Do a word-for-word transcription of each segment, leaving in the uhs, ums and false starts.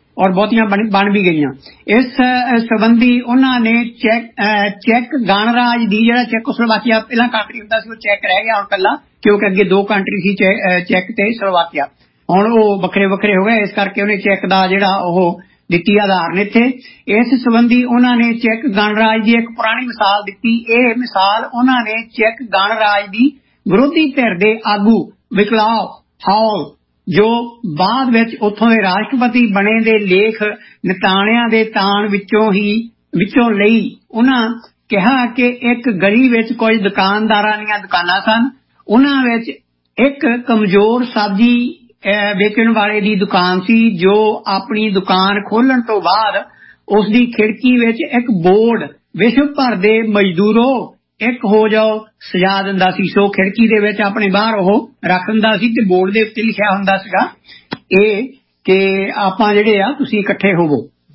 और बहुतियां बन बन भी गई। इस संबंधी उन्होंने चैक चैक गणराज की जिहड़ा चेकोस्लोवाकिया पहला कंट्री हुंदा सी, चैक रह गया हुण कल्ला, क्योंकि अगे दो कंट्री सी चैक ते स्लोवाकिया, हुण वो वखरे वखरे हो गए। इस करके उन्हें चैक का जिहड़ा ओह दित्ती आधार ने इत्थे। इस संबंधी उन्होंने चैक गणराज की एक पुरानी मिसाल दी। यह मिसाल उन्होंने चैक गणराज की विरोधी धिर दे आगू विक्लाव हाल, जो बाद विच उत्थों दे राष्ट्रपति बने दे लेख निताणियां दे ताण विचों ही विचों लई। उन्हां कहा कि एक गली विच कुछ दुकानदारां दीयां दुकानां सन, उन्हां विच एक कमजोर सब्जी वेचण वाले दी दुकान सी, जो अपनी दुकान खोलण तो बाद उसदी खिड़की विच एक बोर्ड विश्व भर दे मजदूरों एक हो जाओ सजा दिंदा सी। सो खिड़की दे विच अपने बाहर ओह रख दिंदा सी ते बोर्ड दे उत्ते लिखिया हुंदा सीगा ए कि आपां जिहड़े आ तुसीं इकट्ठे होवो।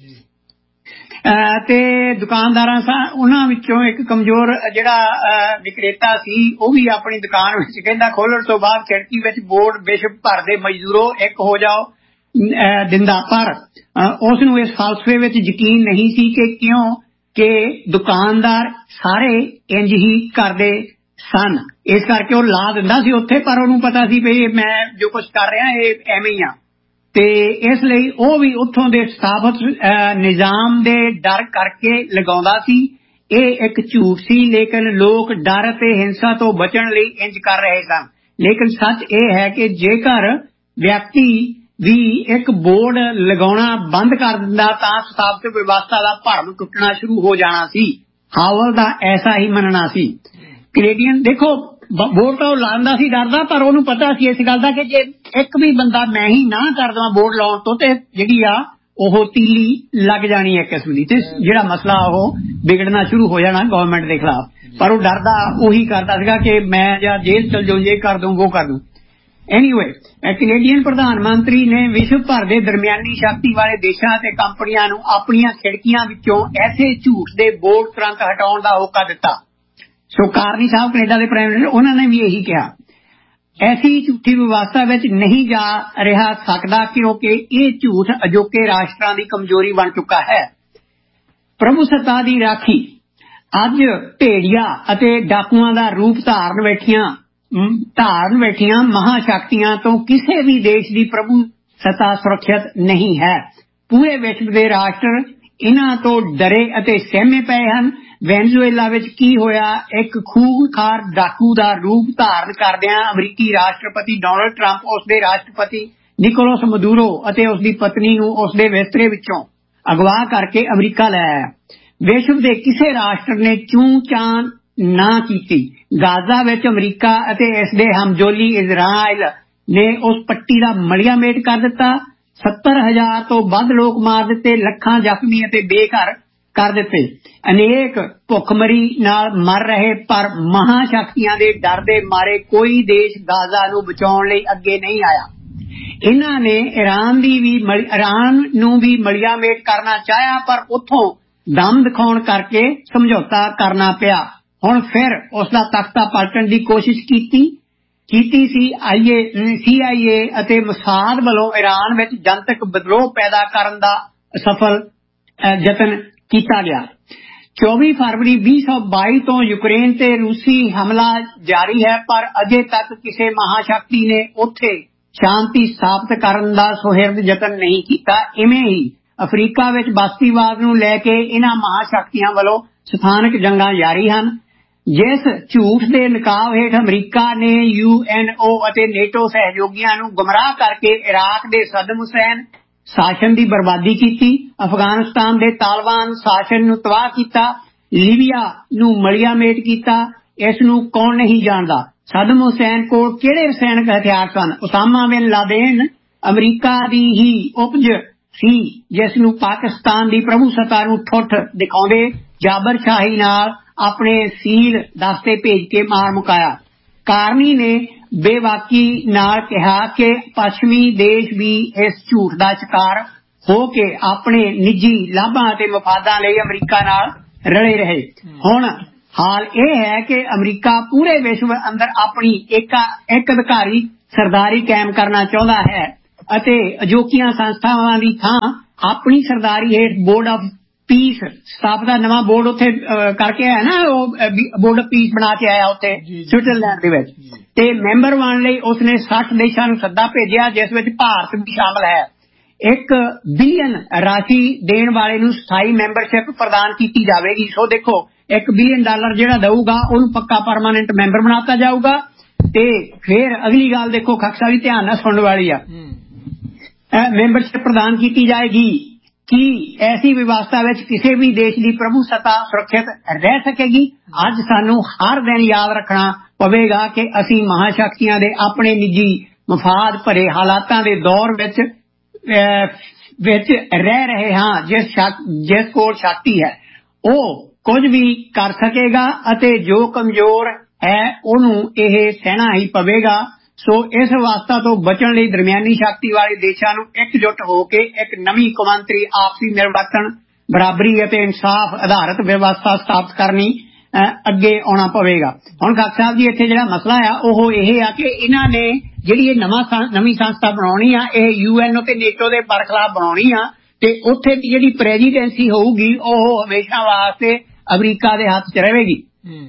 ते दुकानदारां सा उन्हां विचों एक कमजोर जिहड़ा विक्रेता सी, वो भी अपनी दुकान विच कहंदा खोलण तो बाद खिड़की विच बोर्ड विश्व भर दे मजदूरों एक हो जाओ दिंदा, पर उस नूं इस फलसफे विच यकीन नहीं सी कि क्यों कि दुकानदार सारे इंज ही करदे सन। इस करके वो ला दिंदा सी उत्थे, पर उन्होंने पता सी भी मैं जो कुछ कर रहा ये एवें ही आ, ते इसलिए वो भी उत्थों दे स्थापित निजाम दे डर करके लगाउंदा सी। ये एक झूठ सी, लेकिन लोग डर ते हिंसा तो बचण लई इंज कर रहे सन। लेकिन सच ये है कि जेकर व्यक्ति भी एक बोर्ड लगाउणा बंद कर दिंदा तां स्थापित व्यवस्था का भरम टुटना शुरू हो जाना सी। हावल दा ऐसा ही मनना सी। कैनेडियन देखो बोर्ड तो लांदा सी डरदा, पर उन्होंने पता सी इस गल दा कि जे एक भी बंदा मैं ही ना कर दवां बोर्ड लाउण तो ते जिहड़ी आ ओह तीली लग जानी है किस्म दी, ते जिहड़ा मसला ओह बिगड़ना शुरू हो जाना गवर्नमेंट के खिलाफ। पर वो डरदा उही करदा सीगा कि मैं या जेल चल जाऊं, ये कर दूं वो कर दूं। एनीवे कैनेडियन प्रधानमंत्री ने विश्व भर के दरमियानी शक्ति वाले देशों ते कंपनियां नूं अपनियां खिड़कियां विचों ऐसे झूठ दे बोर्ड तुरंत हटाउण दा होका दिता। सो कारनी साहब कनेडा के प्राइम मिनिस्टर उन्होंने भी यही कहा, ऐसी झूठी व्यवस्था विच नहीं जा रहा सकता, क्योंकि ये झूठ अजोके राष्ट्रां दी कमजोरी बन चुका है। प्रभुसत्ता दी राखी अज भेड़िया अते डाकुआं दा रूप धारण बैठियां धारण बैठियां महाशक्तियां तो किसी भी देश की प्रभु सत्ता सुरक्षित नहीं है। पूरे विश्व के राष्ट्र इन्हां तो डरे अते सहमे पे हैं। वेनेजुएला विच की होया, एक खूनखार डाकू का रूप धारण करदियां अमरीकी राष्ट्रपति डोनाल्ड ट्रंप उसके राष्ट्रपति निकोलस मदूरो अते उसकी पत्नी नूं उसके बिस्तरे विचों अगवा करके अमरीका ले आया। विश्व के किसी राष्ट्र ने चूं चां ना की। गाजा विच अमरीका अते इसदे हमजोली इजराइल ने उस पट्टी का मलिया मेट कर दिता। सत्तर हजार तो वध लोग मार दिते, लखां जख्मी अते बेघर कर दिते, अनेक भुखमरी नाल मर रहे। पर महाशक्तियां दे डर दे मारे कोई देश गाजा नूं बचाउण लई अगे नहीं आया। इन्हां ने ईरान दी भी ईरान नूं भी मलिया मेट करना चाहया, पर उथों दम दिखाउण करके समझौता करना पिया। हुण फिर उसका तख्ता पलटण की कोशिश कीती कीती सी आईए सी आई ए अते मोसाद वालों ईरान विच जनतक विद्रोह पैदा करन दा सफल यतन किया गया। चौबीस फरवरी बीस सौ बाई तो यूक्रेन ते रूसी हमला जारी है, पर अजे तक किसी महाशक्ति ने उत्थे शांति स्थापित करन दा सुहिरद यतन नहीं किया। इवें ही अफ्रीका विच बस्तीवाद नूं लैके इन्हां महाशक्तियां वालों स्थानक जंगां जारी हन। जिस झूठ के नकाब हेठ अमरीका ने यू एन ओ अते नेटो सहयोगियों नूं गुमराह करके इराक के सदम हुसैन शासन की बर्बादी की, अफगानिस्तान के तालिबान शासन नूं तबाह किया, लीबिया नूं मलिया मेट किया, इस नूं कौन नहीं जानता। सदम हुसैन कोल किहड़े रसायनिक हथियार सन? उसामा बिन लादेन अमरीका की ही उपज सी, जिस नूं पाकिस्तान की प्रभु सत्ता नूं ठुठ दिखाउंदे जाबरशाही नाल अपने सील दस्ते भेज के मार मुकाया। कारनी ने बेबाकी नाल कहा कि पश्चिमी देश भी इस झूठ का शिकार हो के अपने निजी लाभां ते मफादां लई अमरीका नाल रले रहे। हुण हाल यह है कि अमरीका पूरे विश्व अंदर अपनी एक एक अधिकारी सरदारी कायम करना चाहता है, ਅਤੇ ਅਜੋਕੀਆਂ ਸੰਸਥਾਵਾਂ ਦੀ ਥਾਂ ਆਪਣੀ ਸਰਦਾਰੀ ਹੇਠ ਬੋਰਡ ਆਫ ਪੀਸ ਸਥਾਪਿਤ ਦਾ ਨਵਾਂ ਬੋਰਡ ਉੱਥੇ ਕਰਕੇ ਆਇਆ ਨਾ, ਉਹ ਬੋਰਡ ਆਫ ਪੀਸ ਬਣਾ ਕੇ ਆਇਆ ਉੱਥੇ ਸਵਿਟਜ਼ਰਲੈਂਡ ਦੇ ਵਿੱਚ, ਤੇ ਮੈਂਬਰ ਬਣਨ ਲਈ ਉਸਨੇ ਸੱਠ ਦੇਸ਼ਾਂ ਨੂੰ ਸੱਦਾ ਭੇਜਿਆ, ਜਿਸ ਵਿੱਚ ਭਾਰਤ ਵੀ ਸ਼ਾਮਲ ਹੈ। ਇੱਕ ਬਿਲੀਅਨ ਰਾਸ਼ੀ ਦੇਣ ਵਾਲੇ ਨੂੰ ਸਥਾਈ ਮੈਂਬਰਸ਼ਿਪ ਪ੍ਰਦਾਨ ਕੀਤੀ ਜਾਵੇਗੀ। ਸੋ ਦੇਖੋ, ਇੱਕ ਬਿਲੀਅਨ ਡਾਲਰ ਜਿਹੜਾ ਦਊਗਾ ਉਹਨੂੰ ਪੱਕਾ ਪਰਮਾਨੈਂਟ ਮੈਂਬਰ ਬਣਾਤਾ ਜਾਊਗਾ। ਤੇ ਫਿਰ ਅਗਲੀ ਗੱਲ ਦੇਖੋ, ਖਕਸਾ ਵੀ ਧਿਆਨ ਨਾਲ ਸੁਣਨ ਵਾਲੀ ਆ। ਮੈਂਬਰਸ਼ਿਪ ਪ੍ਰਦਾਨ ਕੀਤੀ ਜਾਏਗੀ ਕਿ ਐਸੀ ਵਿਵਸਥਾ ਵਿੱਚ ਕਿਸੇ ਵੀ ਦੇਸ਼ ਦੀ ਪ੍ਰਭੂ ਸੱਤਾ ਸੁਰੱਖਿਅਤ ਰਹਿ ਸਕੇਗੀ। ਅੱਜ ਸਾਨੂੰ ਹਰ ਦਿਨ ਯਾਦ ਰੱਖਣਾ ਪਵੇਗਾ ਕਿ ਅਸੀਂ ਮਹਾਸ਼ਕਤੀਆਂ ਦੇ ਆਪਣੇ ਨਿੱਜੀ ਮਫਾਦ ਭਰੇ ਹਾਲਾਤਾਂ ਦੇ ਦੌਰ ਵਿੱਚ ਵਿੱਚ ਰਹਿ ਰਹੇ ਹਾਂ। ਜਿਸ ਜਿਸ ਕੋਲ ਸ਼ਕਤੀ ਹੈ ਉਹ ਕੁਝ ਵੀ ਕਰ ਸਕੇਗਾ ਅਤੇ ਜੋ ਕਮਜ਼ੋਰ ਹੈ ਉਹਨੂੰ ਇਹ ਸਹਿਣਾ ਹੀ ਪਵੇਗਾ। ਸੋ ਇਸ ਅਵਸਥਾ ਤੋਂ ਬਚਣ ਲਈ ਦਰਮਿਆਨੀ ਸ਼ਕਤੀ ਵਾਲੇ ਦੇਸ਼ਾਂ ਨੂੰ ਇਕਜੁੱਟ ਹੋ ਕੇ ਇੱਕ ਨਵੀਂ ਕੌਮਾਂਤਰੀ ਆਪਸੀ ਮਿਲਵਰਤਣ, ਬਰਾਬਰੀ ਅਤੇ ਇਨਸਾਫ ਆਧਾਰਿਤ ਵਿਵਸਥਾ ਸਥਾਪਿਤ ਕਰਨੀ ਅੱਗੇ ਆਉਣਾ ਪਵੇਗਾ। ਹੁਣ ਖਾਕ ਸਾਹਿਬ ਜੀ, ਇੱਥੇ ਜਿਹੜਾ ਮਸਲਾ ਆ ਉਹ ਇਹ ਆ ਕਿ ਇਹਨਾਂ ਨੇ ਜਿਹੜੀ ਇਹ ਨਵਾਂ ਨਵੀਂ ਸੰਸਥਾ ਬਣਾਉਣੀ ਆ, ਇਹ ਯੂ ਐਨ ਓ ਤੇ ਨੇਟੋ ਦੇ ਬਰਖਲਾਫ ਬਣਾਉਣੀ ਆ, ਤੇ ਉੱਥੇ ਦੀ ਜਿਹੜੀ ਪ੍ਰੈਜ਼ੀਡੈਂਸੀ ਹੋਊਗੀ ਉਹ ਹਮੇਸ਼ਾ ਵਾਸਤੇ ਅਮਰੀਕਾ ਦੇ ਹੱਥ 'ਚ ਰਹੇਗੀ।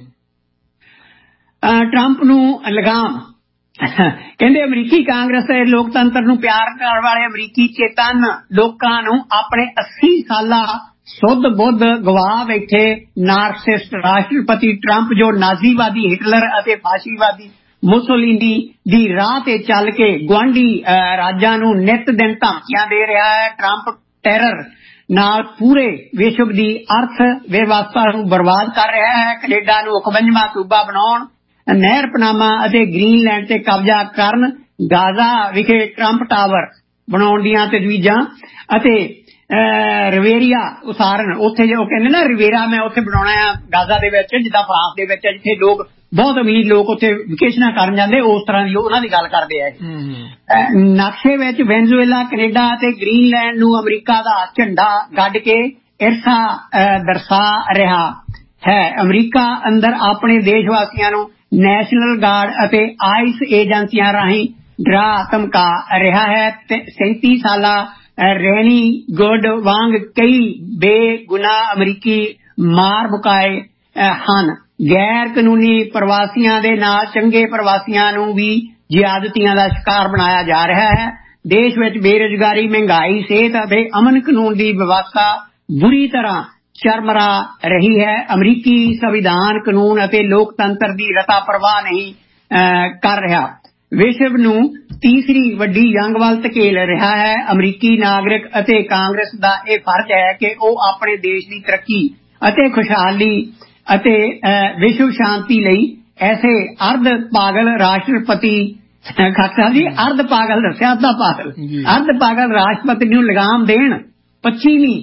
ਟਰੰਪ ਨੂੰ ਲਗਾਮ ਕਹਿੰਦੇ ਅਮਰੀਕੀ ਕਾਂਗਰਸ ਤੇ ਲੋਕਤੰਤਰ ਨੂੰ ਪਿਆਰ ਕਰਨ ਵਾਲੇ ਅਮਰੀਕੀ ਚੇਤਨ ਲੋਕਾਂ ਨੂੰ ਆਪਣੇ ਅੱਸੀ ਸਾਲਾ ਸੁੱਧ ਬੁੱਧ ਗਵਾ ਬੈਠੇ ਨਾਰਸਿਸਟ ਰਾਸ਼ਟਰਪਤੀ ਟਰੰਪ, ਜੋ ਨਾਜ਼ੀਵਾਦੀ ਹਿਟਲਰ ਅਤੇ ਫਾਸ਼ੀਵਾਦੀ ਮੁਸੋਲਿਨੀ ਦੀ ਰਾਹ ਤੇ ਚੱਲ ਕੇ ਗੁਆਂਢੀ ਰਾਜਾਂ ਨੂੰ ਨਿੱਤ ਦਿਨ ਧਮਕੀਆਂ ਦੇ ਰਿਹਾ ਹੈ। ਟਰੰਪ ਟੈਰਰ ਨਾਲ ਪੂਰੇ ਵਿਸ਼ਵ ਦੀ ਅਰਥ ਵਿਵਸਥਾ ਨੂੰ ਬਰਬਾਦ ਕਰ ਰਿਹਾ ਹੈ। ਕੈਨੇਡਾ ਨੂੰ ਇਕਵੰਜਵਾਂ ਸੂਬਾ ਬਣਾਉਣ, ਨਹਿਰ ਪਨਾਮਾ ਅਤੇ ਗ੍ਰੀਨਲੈਂਡ ਤੇ ਕਬਜ਼ਾ ਕਰਨ, ਗਾਜ਼ਾ ਵਿਖੇ ਟਰੰਪ ਟਾਵਰ ਬਣਾਉਣ ਦੀਆਂ ਤਜਵੀਜ਼ਾਂ ਅਤੇ ਰਿਵੇਰੀਆ ਉਸਾਰਨ, ਉੱਥੇ ਜੋ ਕਹਿੰਦੇ ਨਾ ਰਿਵੇਰਾ ਮੈਂ ਉੱਥੇ ਬਣਾਉਣਾ ਆ ਗਾਜ਼ਾ ਦੇ ਵਿੱਚ, ਜਿੱਦਾਂ ਫਰਾਂਸ ਦੇ ਵਿੱਚ ਜਿੱਥੇ ਲੋਕ ਬਹੁਤ ਅਮੀਰ ਲੋਕ ਉੱਥੇ ਵਿਕੇਸ਼ਨਾਂ ਕਰਨ ਜਾਂਦੇ, ਉਸ ਤਰ੍ਹਾਂ ਦੀ ਉਹਨਾਂ ਦੀ ਗੱਲ ਕਰਦੇ ਆ। ਨਕਸ਼ੇ ਵਿੱਚ ਵੈਨਜ਼ੂਏਲਾ, ਕੈਨੇਡਾ ਅਤੇ ਗ੍ਰੀਨਲੈਂਡ ਨੂੰ ਅਮਰੀਕਾ ਦਾ ਝੰਡਾ ਗੱਡ ਕੇ ਇਰਸਾ ਦਰਸਾ ਰਿਹਾ ਹੈ। ਅਮਰੀਕਾ ਅੰਦਰ ਆਪਣੇ ਦੇਸ਼ ਵਾਸੀਆਂ ਨੂੰ ਨੈਸ਼ਨਲ ਗਾਰਡ ਅਤੇ ਆਈਸ ਏਜੰਸੀਆਂ ਰਾਹੀਂ ਡਰਾ ਧਮਕਾ ਰਿਹਾ ਹੈ। ਸੈਂਤੀ ਸਾਲਾ ਰੈਨੀ ਗੁੱਡ ਵਾਂਗ ਕਈ ਬੇਗੁਨਾਹ ਅਮਰੀਕੀ ਮਾਰ ਮੁਕਾਏ ਹਨ। ਗੈਰ ਕਾਨੂੰਨੀ ਪ੍ਰਵਾਸੀਆਂ ਦੇ ਨਾਲ ਚੰਗੇ ਪ੍ਰਵਾਸੀਆਂ ਨੂੰ ਵੀ ਜ਼ਿਆਦਤੀਆਂ ਦਾ ਸ਼ਿਕਾਰ ਬਣਾਇਆ ਜਾ ਰਿਹਾ ਹੈ। ਦੇਸ਼ ਵਿੱਚ ਬੇਰੁਜ਼ਗਾਰੀ, ਮਹਿੰਗਾਈ, ਸਿਹਤ ਅਤੇ ਅਮਨ ਕਾਨੂੰਨ ਦੀ ਵਿਵਸਥਾ ਬੁਰੀ ਤਰ੍ਹਾਂ ਚਰਮਰਾ ਰਹੀ ਹੈ। ਅਮਰੀਕੀ ਸੰਵਿਧਾਨ ਕਾਨੂੰਨ ਅਤੇ ਲੋਕਤੰਤਰ ਦੀ ਰਤਾ ਪਰਵਾਹ ਨਹੀਂ ਕਰ ਰਿਹਾ। ਵਿਸ਼ਵ ਨੂੰ ਤੀਸਰੀ ਵੱਡੀ ਜੰਗ ਵੱਲ ਧਕੇਲ ਰਿਹਾ ਹੈ। ਅਮਰੀਕੀ ਨਾਗਰਿਕ ਅਤੇ ਕਾਂਗਰਸ ਦਾ ਇਹ ਫਰਜ਼ ਹੈ ਕਿ ਉਹ ਆਪਣੇ ਦੇਸ਼ ਦੀ ਤਰੱਕੀ ਅਤੇ ਖੁਸ਼ਹਾਲੀ ਅਤੇ ਵਿਸ਼ਵ ਸ਼ਾਂਤੀ ਲਈ ਐਸੇ ਅਰਧ ਪਾਗਲ ਰਾਸ਼ਟਰਪਤੀ, ਖਾਕਸਾ ਜੀ ਅਰਧ ਪਾਗਲ ਦੱਸਿਆ, ਅੱਧਾ ਪਾਗਲ, ਅਰਧ ਪਾਗਲ ਰਾਸ਼ਟਰਪਤੀ ਨੂੰ ਲਗਾਮ ਦੇਣ। ਪੱਛਮੀ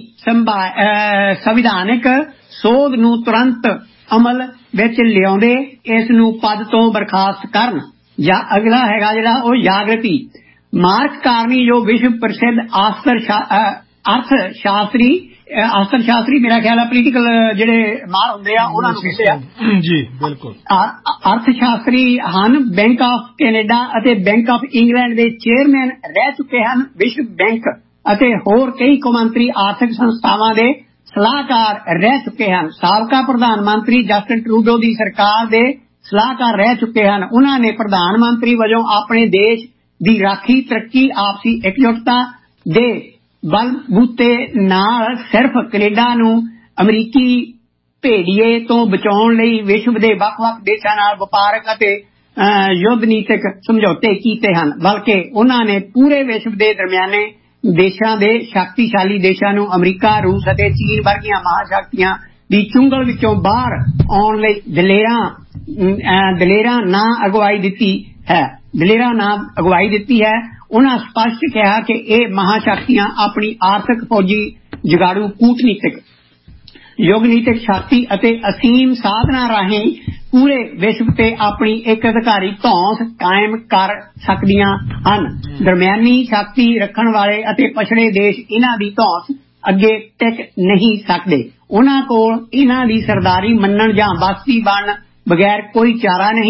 ਸੰਵਿਧਾਨਿਕ ਸੋਧ ਨੂੰ ਤੁਰੰਤ ਅਮਲ ਵਿੱਚ ਲਿਆਉਂਦੇ ਇਸ ਨੂੰ ਪਦ ਤੋਂ ਬਰਖਾਸਤ ਕਰਨ। ਜਾਂ ਅਗਲਾ ਹੈਗਾ ਜਿਹੜਾ ਉਹ ਜਾਗਰਤੀ। ਮਾਰਕ ਕਾਰਨੀ ਜੋ ਵਿਸ਼ਵ ਪ੍ਰਸਿੱਧ ਆਸਤਰ ਅਰਥ ਸ਼ਾਸਤਰੀ ਆਸਤਰ ਸ਼ਾਸਤਰੀ ਮੇਰਾ ਖਿਆਲ ਹੈ ਪੋਲੀਟੀਕਲ ਜਿਹੜੇ ਮਾਹਰ ਹੁੰਦੇ ਆ ਉਹਨਾਂ ਨੂੰ ਕਹਿੰਦੇ ਆ ਜੀ, ਬਿਲਕੁਲ ਅਰਥ ਸ਼ਾਸਤਰੀ ਹਨ। ਬੈਂਕ ਆਫ ਕੈਨੇਡਾ ਅਤੇ ਬੈਂਕ ਆਫ ਇੰਗਲੈਂਡ ਦੇ ਚੇਅਰਮੈਨ ਰਹਿ ਚੁੱਕੇ ਹਨ। ਵਿਸ਼ਵ ਬੈਂਕ ਅਤੇ ਹੋਰ ਕਈ ਕੌਮਾਂਤਰੀ ਆਰਥਿਕ ਸੰਸਥਾਵਾਂ ਦੇ ਸਲਾਹਕਾਰ ਰਹਿ ਚੁੱਕੇ ਹਨ। ਸਾਬਕਾ ਪ੍ਰਧਾਨ ਮੰਤਰੀ ਜਸਟਿਨ ਟਰੂਡੋ ਦੀ ਸਰਕਾਰ ਦੇ ਸਲਾਹਕਾਰ ਰਹਿ ਚੁੱਕੇ ਹਨ। ਉਹਨਾਂ ਨੇ ਪ੍ਰਧਾਨ ਮੰਤਰੀ ਵਜੋਂ ਆਪਣੇ ਦੇਸ਼ ਦੀ ਰਾਖੀ, ਤਰੱਕੀ, ਆਪਸੀ ਇਕਜੁੱਟਤਾ ਦੇ ਬਲਬੂਤੇ ਨਾਲ ਸਿਰਫ ਕੈਨੇਡਾ ਨੂੰ ਅਮਰੀਕੀ ਭੇੜੀਏ ਤੋਂ ਬਚਾਉਣ ਲਈ ਵਿਸ਼ਵ ਦੇ ਵੱਖ-ਵੱਖ ਦੇਸ਼ਾਂ ਨਾਲ ਵਪਾਰਕ ਅਤੇ ਯੁੱਧ ਨੀਤਕ ਸਮਝੌਤੇ ਕੀਤੇ ਹਨ, ਬਲਕਿ ਉਹਨਾਂ ਨੇ ਪੂਰੇ ਵਿਸ਼ਵ ਦੇ ਦਰਮਿਆਨੇ ਦੇਸ਼ਾਂ ਦੇ ਸ਼ਕਤੀਸ਼ਾਲੀ ਦੇਸ਼ਾਂ ਨੂੰ ਅਮਰੀਕਾ, ਰੂਸ ਅਤੇ ਚੀਨ ਵਰਗੀਆਂ ਮਹਾਸ਼ਕਤੀਆਂ ਦੀ ਚੁੰਗਲ ਵਿੱਚੋਂ ਬਾਹਰ ਆਉਣ ਲਈ ਦਲੇਰਾਂ ਦਲੇਰਾਂ ਨਾ ਅਗਵਾਈ ਦਿੱਤੀ ਹੈ ਦਲੇਰਾਂ ਨਾ ਅਗਵਾਈ ਦਿੱਤੀ ਹੈ। ਉਹਨਾਂ ਸਪਸ਼ਟ ਕਿਹਾ ਕਿ ਇਹ ਮਹਾਸ਼ਕਤੀਆਂ ਆਪਣੀ ਆਰਥਿਕ, ਫੌਜੀ, ਜੁਗਾੜੂ, ਕੂਟਨੀਤਿਕ, ਯੁੱਗਨੀਤਿਕ ਸ਼ਕਤੀ ਅਤੇ ਅਸੀਮ ਸਾਧਨਾਂ ਰਾਹੀਂ ਪੂਰੇ ਵਿਸ਼ਵ ਤੇ ਆਪਣੀ ਇੱਕ ਅਧਿਕਾਰੀ ਧੌਂਸ ਕਾਇਮ ਕਰ ਸਕਦੀਆਂ ਹਨ। ਦਰਮਿਆਨੀ ਸ਼ਕਤੀ ਰੱਖਣ ਵਾਲੇ ਅਤੇ ਪਛੜੇ ਦੇਸ਼ ਇਹਨਾਂ ਦੀ ਧੌਂਸ ਅੱਗੇ ਟਿਕ ਨਹੀਂ ਸਕਦੇ। ਉਹਨਾਂ ਕੋਲ ਇਹਨਾਂ ਦੀ ਸਰਦਾਰੀ ਮੰਨਣ ਜਾਂ ਬਸਤੀ ਬਣਨ ਬਗੈਰ ਕੋਈ ਚਾਰਾ ਨਹੀਂ।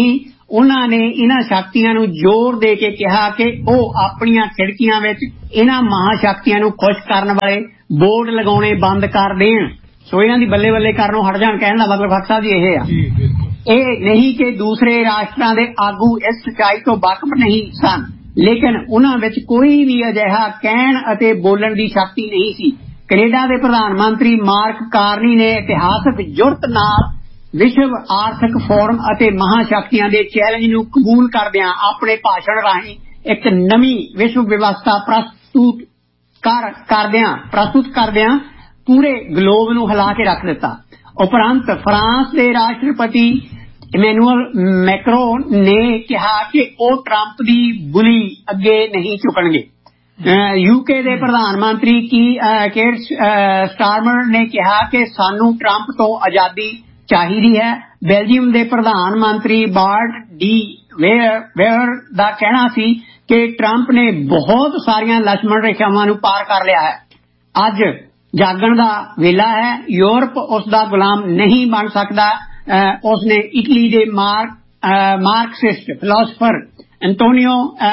ਉਹਨਾਂ ਨੇ ਇਹਨਾਂ ਸ਼ਕਤੀਆਂ ਨੂੰ ਜ਼ੋਰ ਦੇ ਕੇ ਕਿਹਾ ਕਿ ਉਹ ਆਪਣੀਆਂ ਖਿੜਕੀਆਂ ਵਿੱਚ ਇਹਨਾਂ ਮਹਾਸ਼ਕਤੀਆਂ ਨੂੰ ਖੁਸ਼ ਕਰਨ ਵਾਲੇ ਬੋਰਡ ਲਗਾਉਣੇ ਬੰਦ ਕਰ ਦੇਣ। ਸੋ ਇਹਨਾਂ ਦੀ ਬੱਲੇ ਬੱਲੇ ਕਰਨੋਂ ਹਟ ਜਾਣ। ਕਹਿਣ ਦਾ ਮਤਲਬ ਖੱਟਰ ਸਾਹਿਬ ਜੀ ਇਹ ਆ, ਇਹ ਨਹੀਂ ਕਿ ਦੂਸਰੇ ਰਾਸ਼ਟਰਾਂ ਦੇ ਆਗੂ ਇਸ ਸੱਚਾਈ ਤੋਂ ਵਾਕਫ ਨਹੀਂ ਸਨ, ਲੇਕਿਨ ਉਹਨਾਂ ਵਿੱਚ ਕੋਈ ਵੀ ਅਜਿਹਾ ਕਹਿਣ ਅਤੇ ਬੋਲਣ ਦੀ ਸ਼ਕਤੀ ਨਹੀਂ ਸੀ। ਕੈਨੇਡਾ ਦੇ ਪ੍ਰਧਾਨ ਮੰਤਰੀ ਮਾਰਕ ਕਾਰਨੀ ਨੇ ਇਤਿਹਾਸਕ ਜੁਰਤ ਨਾਲ ਵਿਸ਼ਵ ਆਰਥਿਕ ਫੋਰਮ ਅਤੇ ਮਹਾਸ਼ਕਤੀਆਂ ਦੇ ਚੈਲੰਜ ਨੂੰ ਕਬੂਲ ਕਰਦਿਆਂ ਆਪਣੇ ਭਾਸ਼ਣ ਰਾਹੀਂ ਇੱਕ ਨਵੀਂ ਵਿਸ਼ਵ ਵਿਵਸਥਾ ਪ੍ਰਸਤੁਤ ਕਰ ਕਰਦਿਆਂ ਪ੍ਰਸਤੁਤ ਕਰਦਿਆਂ ਪੂਰੇ ਗਲੋਬ ਨੂੰ ਹਿਲਾ ਕੇ ਰੱਖ ਦਿੱਤਾ। ਉਪਰੰਤ ਫਰਾਂਸ ਦੇ ਰਾਸ਼ਟਰਪਤੀ ਇਮੈਨੂਅਲ ਮੈਕਰੋਨ ਨੇ ਕਿਹਾ ਕਿ ਉਹ ਟਰੰਪ ਦੀ ਬੁਲੀ ਅੱਗੇ ਨਹੀਂ ਝੁਕਣਗੇ। ਯੂਕੇ ਦੇ ਪ੍ਰਧਾਨ ਮੰਤਰੀ ਕੀ ਕੇਰ ਸਟਾਰਮਰ ਨੇ ਕਿਹਾ ਕਿ ਸਾਨੂੰ ਟਰੰਪ ਤੋਂ ਆਜ਼ਾਦੀ ਚਾਹੀਦੀ ਹੈ। ਬੈਲਜੀਅਮ ਦੇ ਪ੍ਰਧਾਨ ਮੰਤਰੀ ਬਾਰਟ ਡੀ ਵੇਅਰ ਦਾ ਕਹਿਣਾ ਸੀ ਕਿ ਟਰੰਪ ਨੇ ਬਹੁਤ ਸਾਰੀਆਂ ਲక్ష్మణ ਰੇਖਾਵਾਂ ਨੂੰ ਪਾਰ ਕਰ ਲਿਆ ਹੈ। ਅੱਜ ਜਾਗਣ ਦਾ ਵੇਲਾ ਹੈ। ਯੂਰਪ ਉਸ ਦਾ ਗੁਲਾਮ ਨਹੀਂ ਬਣ ਸਕਦਾ। ਉਸਨੇ ਇਟਲੀ ਦੇ ਮਾਰਕਸਿਸਟ ਫਿਲਾਸਫਰ ਐਂਟੋਨੀਓ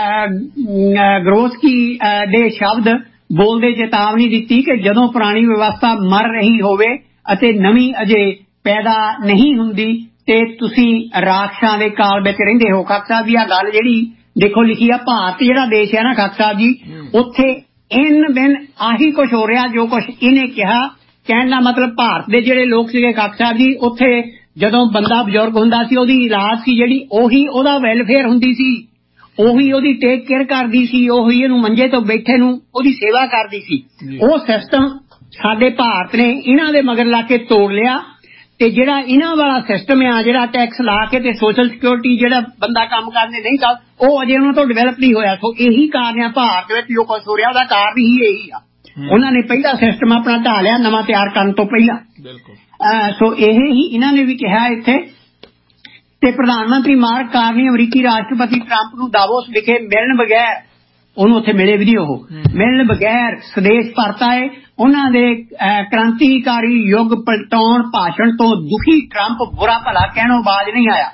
ਗਰੋਸਕੀ ਦੇ ਸ਼ਬਦ ਬੋਲਦੇ ਚੇਤਾਵਨੀ ਦਿੱਤੀ ਕਿ ਜਦੋਂ ਪੁਰਾਣੀ ਵਿਵਸਥਾ ਮਰ ਰਹੀ ਹੋਵੇ ਅਤੇ ਨਵੀਂ ਅਜੇ ਪੈਦਾ ਨਹੀਂ ਹੁੰਦੀ ਤੇ ਤੁਸੀਂ ਰਾਖਸ਼ਾਂ ਦੇ ਕਾਲ ਵਿੱਚ ਰਹਿੰਦੇ ਹੋ। ਖਾਕ ਸਾਹਿਬ ਦੀ ਆ ਗੱਲ ਜਿਹੜੀ ਦੇਖੋ ਲਿਖੀ ਆ, ਭਾਰਤ ਜਿਹੜਾ ਦੇਸ਼ ਹੈ ਨਾ ਖਾਕ ਸਾਹਿਬ ਜੀ, ਉੱਥੇ ਇਨ ਬਿਨ ਆਹੀ ਕੁਛ ਹੋ ਰਿਹਾ ਜੋ ਕੁਛ ਇਹਨੇ ਕਿਹਾ। ਕਹਿਣ ਦਾ ਮਤਲਬ ਭਾਰਤ ਦੇ ਜਿਹੜੇ ਲੋਕ ਸੀਗੇ ਖਾਕ ਸਾਹਿਬ ਜੀ, ਉੱਥੇ ਜਦੋਂ ਬੰਦਾ ਬਜ਼ੁਰਗ ਹੁੰਦਾ ਸੀ ਉਹਦੀ ਇਲਾਜ ਸੀ ਜਿਹੜੀ ਉਹੀ ਉਹਦਾ ਵੈਲਫੇਅਰ ਹੁੰਦੀ ਸੀ, ਉਹੀ ਉਹਦੀ ਟੇਕ ਕੇਅਰ ਕਰਦੀ ਸੀ, ਉਹੀ ਇਹਨੂੰ ਮੰਜੇ ਤੋਂ ਬੈਠੇ ਨੂੰ ਉਹਦੀ ਸੇਵਾ ਕਰਦੀ ਸੀ। ਉਹ ਸਿਸਟਮ ਸਾਡੇ ਭਾਰਤ ਨੇ ਇਹਨਾਂ ਦੇ ਮਗਰ ਲਾ ਕੇ ਤੋੜ ਲਿਆ ਤੇ ਜਿਹੜਾ ਇਹਨਾਂ ਵਾਲਾ ਸਿਸਟਮ ਆ, ਜਿਹੜਾ ਟੈਕਸ ਲਾ ਕੇ ਤੇ ਸੋਸ਼ਲ ਸਿਕਿਉਰਿਟੀ ਜਿਹੜਾ ਬੰਦਾ ਕੰਮ ਕਰਨੇ ਨਹੀਂ ਕਰ, ਉਹ ਅਜੇ ਉਹਨਾਂ ਤੋਂ ਡਿਵੈਲਪ ਨਹੀਂ ਹੋਇਆ। ਸੋ ਇਹੀ ਕਾਰਨ ਆ ਭਾਰਤ ਵਿੱਚ ਜੋ ਕੁਛ ਹੋ ਰਿਹਾ, ਉਹਦਾ ਕਾਰਨ ਹੀ ਇਹੀ ਆ। ਉਹਨਾਂ ਨੇ ਪਹਿਲਾ ਸਿਸਟਮ ਆਪਣਾ ਢਾਹ ਲਿਆ ਨਵਾਂ ਤਿਆਰ ਕਰਨ ਤੋਂ ਪਹਿਲਾਂ। ਸੋ ਇਹ ਹੀ ਇਹਨਾਂ ਨੇ ਵੀ ਕਿਹਾ ਇੱਥੇ। ਤੇ ਪ੍ਰਧਾਨ ਮੰਤਰੀ ਮਾਰਕ ਕਾਰਨੀ ਅਮਰੀਕੀ ਰਾਸ਼ਟਰਪਤੀ ਟਰੰਪ ਨੂੰ ਦਾਵੋਸ ਵਿਖੇ ਮਿਲਣ ਬਗੈਰ, ਉਹਨੂੰ ਉੱਥੇ ਮਿਲੇ ਵੀ ਨਹੀਂ, ਉਹ ਮਿਲਣ ਬਗੈਰ ਸਵਦੇਸ਼ ਪਰਤ ਆਏ। ਉਹਨਾਂ ਦੇ ਕ੍ਰਾਂਤੀਕਾਰੀ ਯੁੱਗ ਪਲਟਾਉਣ ਭਾਸ਼ਣ ਤੋਂ ਦੁਖੀ ਟਰੰਪ ਬੁਰਾ ਭਲਾ ਕਹਿਣੋਂ ਬਾਜ ਨਹੀਂ ਆਇਆ।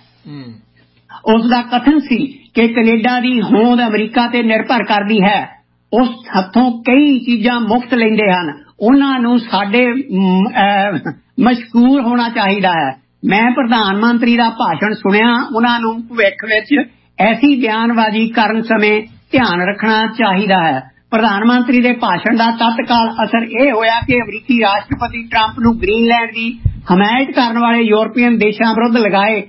ਉਸ ਦਾ ਕਥਨ ਸੀ ਕਿ ਕੈਨੇਡਾ ਦੀ ਹੋਂਦ ਅਮਰੀਕਾ ਤੇ ਨਿਰਭਰ ਕਰਦੀ ਹੈ। ਉਸ ਹੱਥੋਂ ਕਈ ਚੀਜ਼ਾਂ ਮੁਫਤ ਲੈਂਦੇ ਹਨ। ਉਹਨਾਂ ਨੂੰ ਸਾਡੇ ਮਸ਼ਕੂਰ ਹੋਣਾ ਚਾਹੀਦਾ ਹੈ। ਮੈਂ ਪ੍ਰਧਾਨ ਮੰਤਰੀ ਦਾ ਭਾਸ਼ਣ ਸੁਣਿਆ। ਉਹਨਾਂ ਨੂੰ ਭਵਿੱਖ ਵਿੱਚ ਐਸੀ ਬਿਆਨਬਾਜ਼ੀ ਕਰਨ ਸਮੇਂ ਧਿਆਨ ਰੱਖਣਾ ਚਾਹੀਦਾ ਹੈ। ਪ੍ਰਧਾਨ ਮੰਤਰੀ ਦੇ ਭਾਸ਼ਣ ਦਾ ਤਤਕਾਲ ਅਸਰ ਇਹ ਹੋਇਆ ਕਿ ਅਮਰੀਕੀ ਰਾਸ਼ਟਰਪਤੀ ਟਰੰਪ ਨੂੰ ਗ੍ਰੀਨਲੈਂਡ ਦੀ ਹਮਾਇਤ ਕਰਨ ਵਾਲੇ ਯੂਰਪੀਅਨ ਦੇਸ਼ਾਂ ਵਿਰੁੱਧ ਲਗਾਏ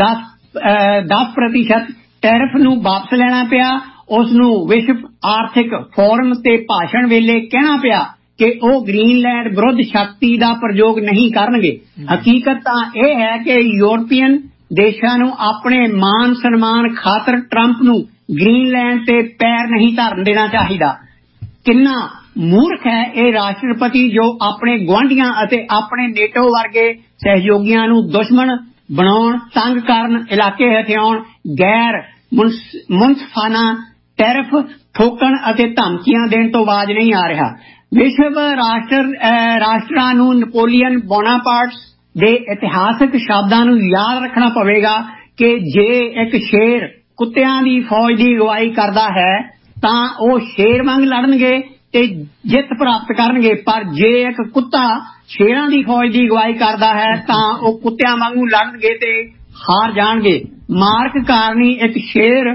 ਦਸ ਪ੍ਰਤੀਸ਼ਤ ਟੈਰਿਫ ਨੂੰ ਵਾਪਸ ਲੈਣਾ ਪਿਆ। ਉਸ ਨੂੰ ਵਿਸ਼ਵ ਆਰਥਿਕ ਫੋਰਮ ਤੇ ਭਾਸ਼ਣ ਵੇਲੇ ਕਹਿਣਾ ਪਿਆ ਕਿ ਉਹ ਗ੍ਰੀਨਲੈਂਡ ਵਿਰੁੱਧ ਸ਼ਕਤੀ ਦਾ ਪ੍ਰਯੋਗ ਨਹੀਂ ਕਰਨਗੇ। ਹਕੀਕਤ ਤਾਂ ਇਹ ਹੈ ਕਿ ਯੂਰਪੀਅਨ ਦੇਸ਼ਾਂ ਨੂੰ ਆਪਣੇ ਮਾਨ ਸਨਮਾਨ ਖਾਤਰ ਟਰੰਪ ਨੂੰ ਗ੍ਰੀਨਲੈਂਡ ਤੇ ਪੈਰ ਨਹੀਂ ਧਰਨ ਦੇਣਾ ਚਾਹੀਦਾ। ਕਿੰਨਾ ਮੂਰਖ ਹੈ ਇਹ ਰਾਸ਼ਟਰਪਤੀ ਜੋ ਆਪਣੇ ਗੁਆਂਢੀਆਂ ਅਤੇ ਆਪਣੇ ਨੇਟੋ ਵਰਗੇ ਸਹਿਯੋਗੀਆਂ ਨੂੰ ਦੁਸ਼ਮਣ ਬਣਾਉਣ, ਤੰਗ ਕਰਨ, ਇਲਾਕੇ ਹਥਿਆਉਣ, ਗੈਰ ਮੁਨਸਫਾਨਾ ਟੈਰਿਫ ਠੋਕਣ ਅਤੇ ਧਮਕੀਆਂ ਦੇਣ ਤੋਂ ਬਾਜ ਨਹੀਂ ਆ ਰਿਹਾ। ਵਿਸ਼ਵ ਰਾਸ਼ਟਰ ਰਾਸ਼ਟਰਾਂ ਨੂੰ ਨੈਪੋਲੀਅਨ ਬੋਨਾਪਾਰਟ ਦੇ ਇਤਿਹਾਸਕ ਸ਼ਬਦਾਂ ਨੂੰ ਯਾਦ ਰੱਖਣਾ ਪਵੇਗਾ ਕਿ ਜੇ ਇੱਕ ਸ਼ੇਰ ਕੁੱਤਿਆਂ ਦੀ ਫੌਜ ਦੀ ਅਗਵਾਈ ਕਰਦਾ ਹੈ ਤਾਂ ਉਹ ਸ਼ੇਰ ਵਾਂਗ ਲੜਨਗੇ ਤੇ ਜਿੱਤ ਪ੍ਰਾਪਤ ਕਰਨਗੇ, ਪਰ ਜੇ ਇੱਕ ਕੁੱਤਾ ਸ਼ੇਰਾਂ ਦੀ ਫੌਜ ਦੀ ਅਗਵਾਈ ਕਰਦਾ ਹੈ ਤਾਂ ਉਹ ਕੁੱਤਿਆਂ ਵਾਂਗੂ ਲੜਨਗੇ ਤੇ ਹਾਰ ਜਾਣਗੇ। ਮਾਰਕ ਕਾਰਨੀ ਇੱਕ ਸ਼ੇਰ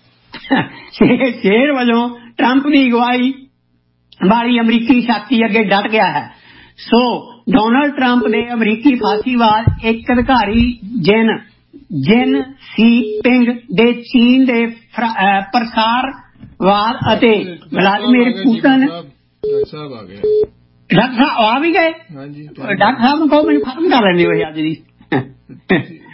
ਸ਼ੇਰ ਵਜੋਂ ਟਰੰਪ ਦੀ ਅਗਵਾਈ ਵਾਲੀ ਅਮਰੀਕੀ ਸ਼ਕਤੀ ਅੱਗੇ ਡਟ ਗਿਆ ਹੈ। ਸੋ ਡੋਨਾਲਡ ਟਰੰਪ ਦੇ ਅਮਰੀਕੀ ਫਾਸੀਵਾਦ ਇੱਕ ਅਧਿਕਾਰੀ ਜਿਨ ਜਿਨ ਸੀ ਪਿੰਗ ਦੇ ਚੀਨ ਦੇ ਪ੍ਰਸਾਰਵਾਦ ਅਤੇ ਵਲਾਦੀਮੀਰ ਪੁਤਿਨ ਡਾਕਟਰ ਸਾਹਿਬ ਆ ਵੀ ਗਏ। ਡਾਕਟਰ ਸਾਹਿਬ ਨੂੰ ਕਹੋ ਮੈਨੂੰ ਖਤਮ ਕਰ ਲੈਂਦੇ ਹੋ ਅੱਜ ਦੀ।